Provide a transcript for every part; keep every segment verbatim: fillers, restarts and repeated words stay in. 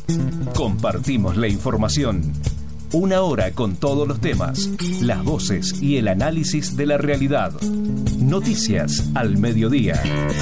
Compartimos la información. Una hora con todos los temas, las voces y el análisis de la realidad. Noticias al mediodía.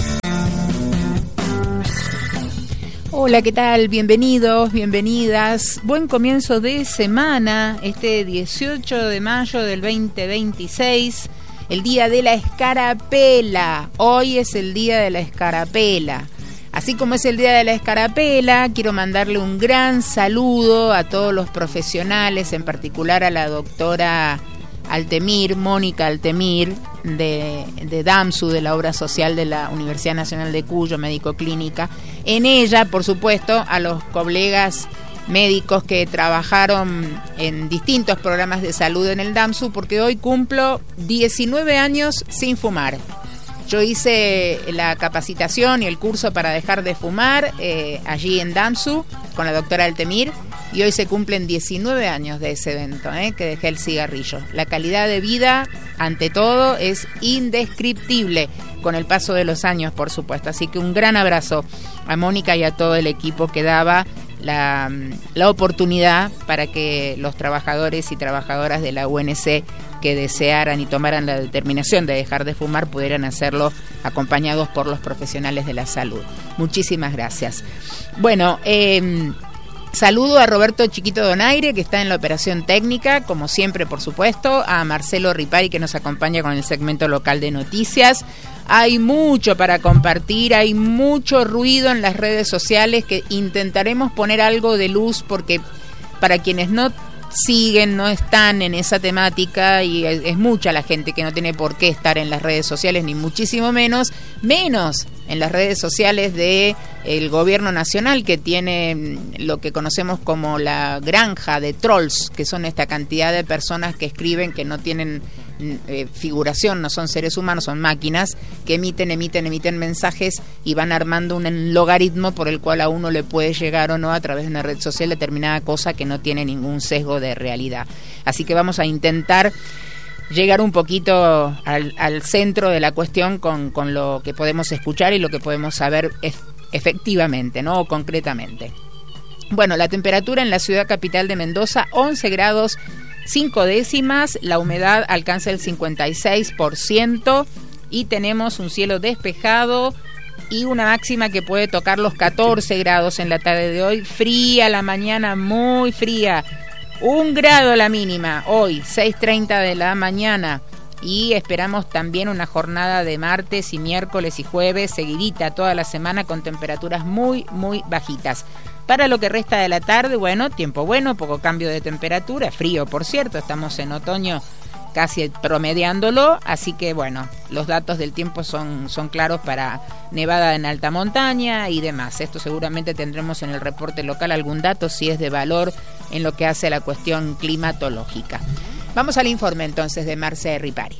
Hola, ¿qué tal? Bienvenidos, bienvenidas. Buen comienzo de semana, este dieciocho de mayo del veinte veintiséis, el día de la escarapela. Hoy es el día de la escarapela. Así como es el día de la escarapela, quiero mandarle un gran saludo a todos los profesionales, en particular a la doctora Altemir, Mónica Altemir, de, de DAMSU, de la obra social de la Universidad Nacional de Cuyo, Médico Clínica. En ella, por supuesto, a los colegas médicos que trabajaron en distintos programas de salud en el DAMSU, porque hoy cumplo diecinueve años sin fumar. Yo hice la capacitación y el curso para dejar de fumar eh, allí en DAMSU con la doctora Altemir, y hoy se cumplen diecinueve años de ese evento, eh, que dejé el cigarrillo. La calidad de vida, ante todo, es indescriptible con el paso de los años, por supuesto. Así que un gran abrazo a Mónica y a todo el equipo que daba la, la oportunidad para que los trabajadores y trabajadoras de la U N C que desearan y tomaran la determinación de dejar de fumar pudieran hacerlo acompañados por los profesionales de la salud. Muchísimas gracias. Bueno, eh, saludo a Roberto Chiquito Donaire, que está en la operación técnica, como siempre, por supuesto, a Marcelo Ripari, que nos acompaña con el segmento local de noticias. Hay mucho para compartir, hay mucho ruido en las redes sociales que intentaremos poner algo de luz, porque para quienes no siguen, no están en esa temática, y es, es mucha la gente que no tiene por qué estar en las redes sociales, ni muchísimo menos, menos en las redes sociales de el gobierno nacional, que tiene lo que conocemos como la granja de trolls, que son esta cantidad de personas que escriben, que no tienen eh, figuración, no son seres humanos, son máquinas que emiten, emiten, emiten mensajes y van armando un logaritmo por el cual a uno le puede llegar o no a través de una red social determinada cosa que no tiene ningún sesgo de realidad. Así que vamos a intentar llegar un poquito al, al centro de la cuestión con, con lo que podemos escuchar y lo que podemos saber ef, efectivamente, ¿no? O concretamente. Bueno, la temperatura en la ciudad capital de Mendoza, once grados cinco décimas, la humedad alcanza el cincuenta y seis por ciento y tenemos un cielo despejado y una máxima que puede tocar los catorce grados en la tarde de hoy. Fría la mañana, muy fría. Un grado la mínima, hoy, seis treinta de la mañana. Y esperamos también una jornada de martes y miércoles y jueves, seguidita toda la semana, con temperaturas muy, muy bajitas. Para lo que resta de la tarde, bueno, tiempo bueno, poco cambio de temperatura, frío, por cierto, estamos en otoño casi promediándolo, así que bueno, los datos del tiempo son, son claros para nevada en alta montaña y demás. Esto seguramente tendremos en el reporte local algún dato si es de valor en lo que hace a la cuestión climatológica. Vamos al informe entonces de Marcelo Ripari.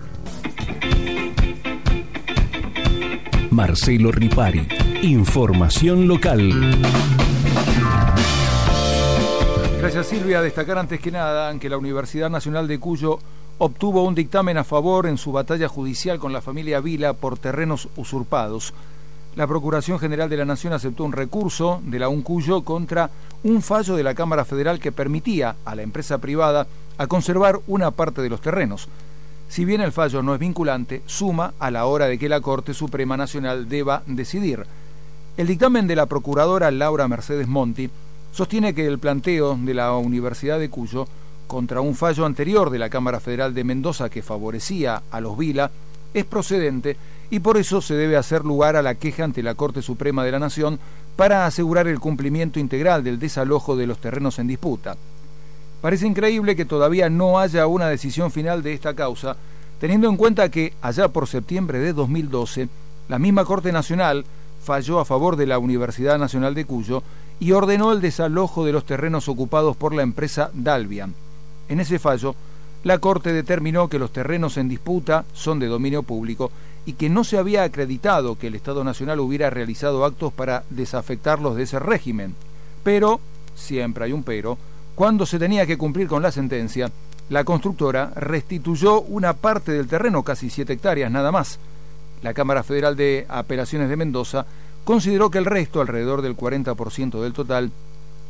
Marcelo Ripari, información local. Gracias, Silvia. Destacar antes que nada que la Universidad Nacional de Cuyo obtuvo un dictamen a favor en su batalla judicial con la familia Vila por terrenos usurpados. La Procuración General de la Nación aceptó un recurso de la UNCuyo contra un fallo de la Cámara Federal que permitía a la empresa privada a conservar una parte de los terrenos. Si bien el fallo no es vinculante, suma a la hora de que la Corte Suprema Nacional deba decidir. El dictamen de la procuradora Laura Mercedes Monti sostiene que el planteo de la Universidad de Cuyo contra un fallo anterior de la Cámara Federal de Mendoza que favorecía a los Vila es procedente y por eso se debe hacer lugar a la queja ante la Corte Suprema de la Nación para asegurar el cumplimiento integral del desalojo de los terrenos en disputa. Parece increíble que todavía no haya una decisión final de esta causa, teniendo en cuenta que allá por septiembre de dos mil doce la misma Corte Nacional falló a favor de la Universidad Nacional de Cuyo y ordenó el desalojo de los terrenos ocupados por la empresa Dalvian. En ese fallo, la Corte determinó que los terrenos en disputa son de dominio público y que no se había acreditado que el Estado Nacional hubiera realizado actos para desafectarlos de ese régimen. Pero, siempre hay un pero, cuando se tenía que cumplir con la sentencia, la constructora restituyó una parte del terreno, casi siete hectáreas nada más. La Cámara Federal de Apelaciones de Mendoza consideró que el resto, alrededor del cuarenta por ciento del total,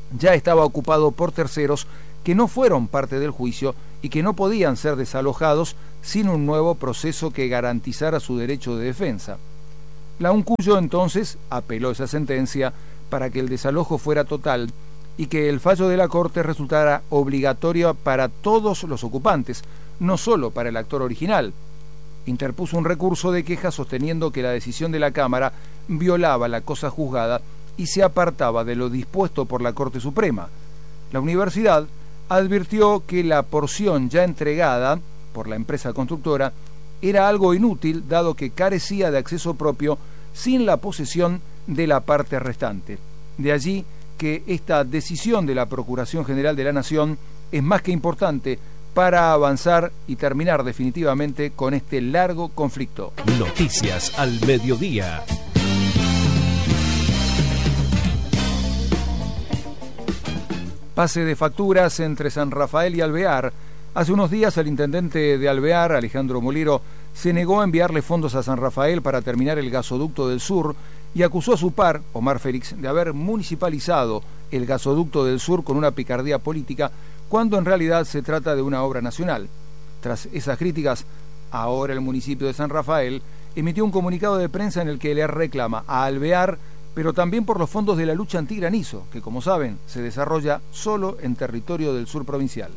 ya estaba ocupado por terceros que no fueron parte del juicio y que no podían ser desalojados sin un nuevo proceso que garantizara su derecho de defensa. La UNCUYO entonces apeló esa sentencia para que el desalojo fuera total y que el fallo de la Corte resultara obligatorio para todos los ocupantes, no solo para el actor original. Interpuso un recurso de queja sosteniendo que la decisión de la Cámara violaba la cosa juzgada y se apartaba de lo dispuesto por la Corte Suprema. La universidad advirtió que la porción ya entregada por la empresa constructora era algo inútil, dado que carecía de acceso propio sin la posesión de la parte restante. De allí que esta decisión de la Procuración General de la Nación es más que importante para avanzar y terminar definitivamente con este largo conflicto. Noticias al mediodía. Pase de facturas entre San Rafael y Alvear. Hace unos días el intendente de Alvear, Alejandro Molero, se negó a enviarle fondos a San Rafael para terminar el gasoducto del sur y acusó a su par, Omar Félix, de haber municipalizado el gasoducto del sur con una picardía política, cuando en realidad se trata de una obra nacional. Tras esas críticas, ahora el municipio de San Rafael emitió un comunicado de prensa en el que le reclama a Alvear, pero también por los fondos de la lucha antigranizo, que como saben se desarrolla solo en territorio del sur provincial.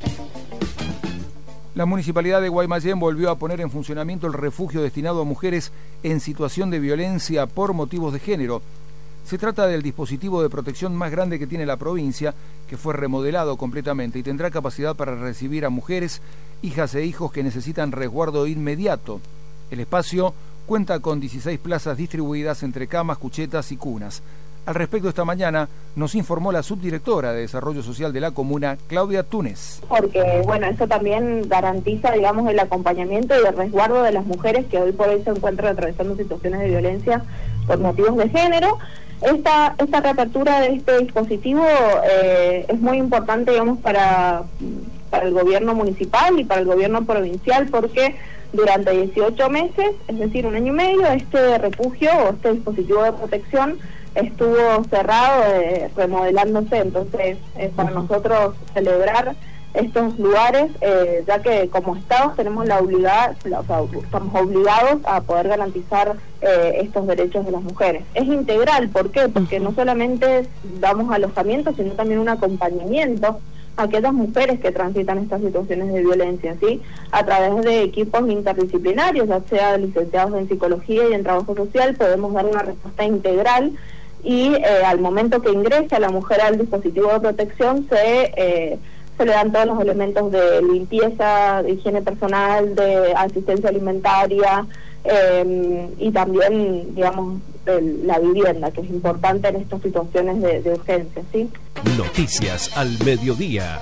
La municipalidad de Guaymallén volvió a poner en funcionamiento el refugio destinado a mujeres en situación de violencia por motivos de género. Se trata del dispositivo de protección más grande que tiene la provincia, que fue remodelado completamente y tendrá capacidad para recibir a mujeres, hijas e hijos que necesitan resguardo inmediato. El espacio cuenta con dieciséis plazas distribuidas entre camas, cuchetas y cunas. Al respecto, esta mañana nos informó la subdirectora de Desarrollo Social de la comuna, Claudia Túnez. Porque, bueno, eso también garantiza, digamos, el acompañamiento y el resguardo de las mujeres que hoy por hoy se encuentran atravesando situaciones de violencia por motivos de género. Esta, esta reapertura de este dispositivo eh, es muy importante, digamos, para, para el gobierno municipal y para el gobierno provincial, porque durante dieciocho meses, es decir, un año y medio, este refugio o este dispositivo de protección estuvo cerrado, eh, remodelándose. Entonces, eh, para nosotros celebrar estos lugares, eh, ya que como Estados tenemos la obligada, la, o sea, estamos obligados a poder garantizar eh, estos derechos de las mujeres. Es integral, ¿por qué? Porque no solamente damos alojamiento, sino también un acompañamiento a aquellas mujeres que transitan estas situaciones de violencia, ¿sí? A través de equipos interdisciplinarios, ya sea licenciados en psicología y en trabajo social, podemos dar una respuesta integral y eh, al momento que ingresa la mujer al dispositivo de protección se... Eh, se le dan todos los elementos de limpieza, de higiene personal, de asistencia alimentaria eh, y también, digamos, el, la vivienda, que es importante en estas situaciones de, de urgencia, ¿sí? Noticias al mediodía.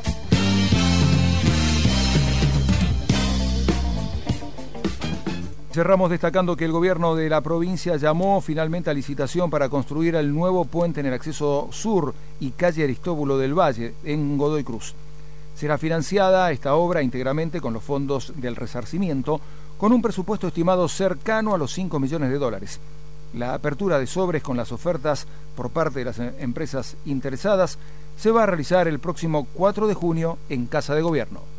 Cerramos destacando que el gobierno de la provincia llamó finalmente a licitación para construir el nuevo puente en el acceso sur y calle Aristóbulo del Valle, en Godoy Cruz. Será financiada esta obra íntegramente con los fondos del resarcimiento, con un presupuesto estimado cercano a los cinco millones de dólares. La apertura de sobres con las ofertas por parte de las empresas interesadas se va a realizar el próximo cuatro de junio en Casa de Gobierno.